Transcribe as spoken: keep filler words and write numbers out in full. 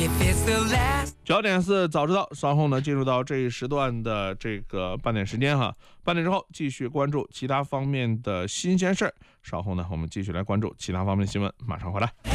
九点四早知道，稍后呢进入到这一时段的这个半点时间哈，半点之后继续关注其他方面的新鲜事儿。稍后呢，我们继续来关注其他方面的新闻，马上回来。